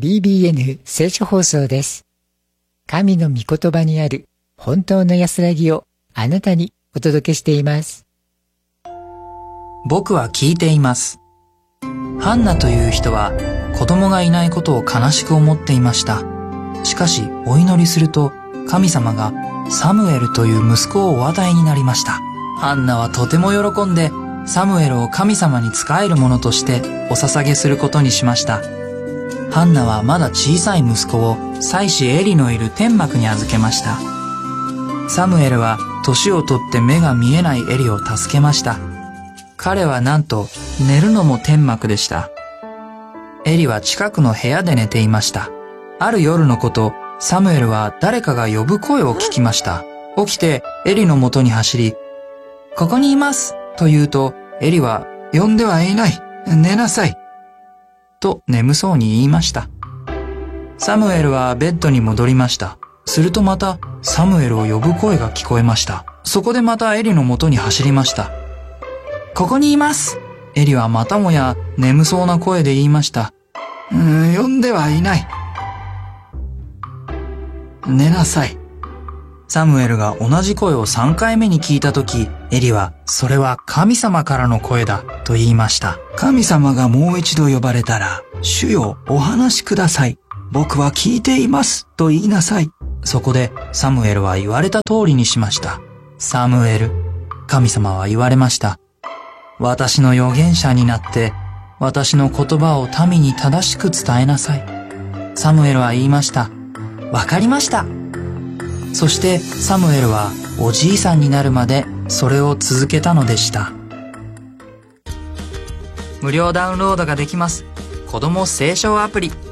BBN 聖書放送です。神の御言葉にある本当の安らぎをあなたにお届けしています。 僕は聞いています。ハンナという人は子供がいないことを悲しく思っていました。しかしお祈りすると神様がサムエルという息子をお与えになりました。ハンナはとても喜んでサムエルを神様に仕えるものとしてお捧げすることにしました。ハンナはまだ小さい息子を妻子エリのいる天幕に預けました。サムエルは年をとって目が見えないエリを助けました。彼はなんと寝るのも天幕でした。エリは近くの部屋で寝ていました。ある夜のこと、サムエルは誰かが呼ぶ声を聞きました。起きてエリの元に走り、ここにいますと言うと、エリは呼んではいない、寝なさいと眠そうに言いました。サムエルはベッドに戻りました。するとまたサムエルを呼ぶ声が聞こえました。そこでまたエリの元に走りました。ここにいます。エリはまたもや眠そうな声で言いました。呼んではいない。寝なさい。サムエルが同じ声を3回目に聞いたとき、エリは、それは神様からの声だと言いました。神様がもう一度呼ばれたら、主よ、お話しください。僕は聞いていますと言いなさい。そこでサムエルは言われた通りにしました。サムエル、神様は言われました。私の預言者になって、私の言葉を民に正しく伝えなさい。サムエルは言いました。わかりました。そしてサムエルはおじいさんになるまでそれを続けたのでした。無料ダウンロードができます。子供聖書アプリ。